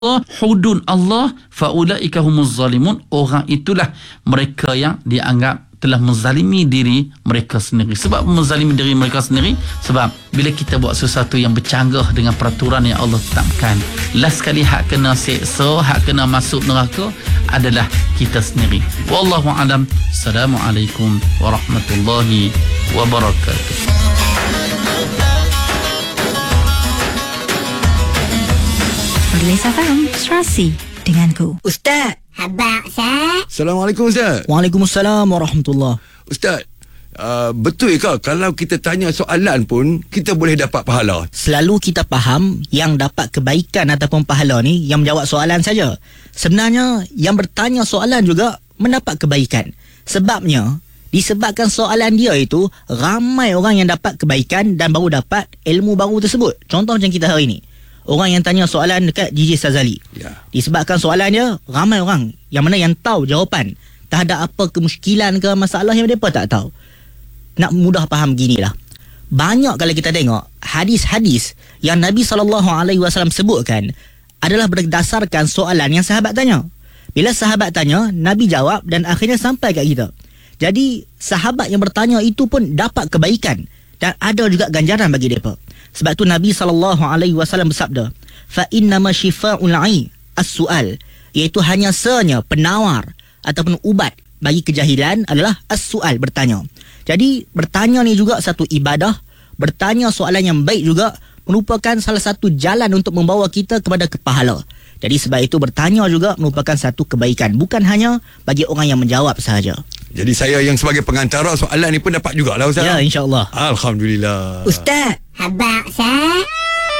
hudud Allah faulaika humuz zalimun, orang itulah mereka yang dianggap telah menzalimi diri mereka sendiri. Sebab menzalimi diri mereka sendiri, sebab bila kita buat sesuatu yang bercanggah dengan peraturan yang Allah tetapkan, last sekali hak kena seksa, hak kena masuk neraka adalah kita sendiri. Wallahu alam. Assalamualaikum warahmatullahi wabarakatuh. Perlesa faham serasi denganku Ustaz. Abang Ustaz. Assalamualaikum Ustaz. Waalaikumsalam warahmatullahi. Ustaz, betul ke kalau kita tanya soalan pun kita boleh dapat pahala? Selalu kita faham yang dapat kebaikan ataupun pahala ni yang menjawab soalan saja. Sebenarnya yang bertanya soalan juga mendapat kebaikan. Sebabnya disebabkan soalan dia itu ramai orang yang dapat kebaikan dan baru dapat ilmu baru tersebut. Contoh macam kita hari ni. Orang yang tanya soalan dekat DJ Sazali. Ya. Disebabkan soalan dia, ramai orang yang mana yang tahu jawapan terhadap apa kemusykilan ke masalah yang mereka tak tahu. Nak mudah faham ginilah. Banyak kalau kita tengok hadis-hadis yang Nabi SAW sebutkan adalah berdasarkan soalan yang sahabat tanya. Bila sahabat tanya, Nabi jawab dan akhirnya sampai kat kita. Jadi sahabat yang bertanya itu pun dapat kebaikan dan ada juga ganjaran bagi mereka. Sebab tu Nabi SAW bersabda, fa innama shifa'ul 'ai as-su'al, iaitu hanya senya penawar ataupun ubat bagi kejahilan adalah as-su'al, bertanya. Jadi bertanya ni juga satu ibadah. Bertanya soalan yang baik juga merupakan salah satu jalan untuk membawa kita kepada kepahala. Jadi sebab itu bertanya juga merupakan satu kebaikan, bukan hanya bagi orang yang menjawab sahaja. Jadi saya yang sebagai pengantara soalan ni pun dapat jugalah Ustaz. Ya, insya-Allah. Alhamdulillah. Ustaz. Abang Ustaz.